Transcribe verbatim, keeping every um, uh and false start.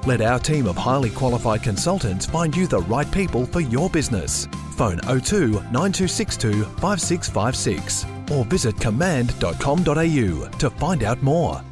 Let our team of highly qualified consultants find you the right people for your business. Phone oh two nine two six two five six five six or visit command dot com dot a u to find out more.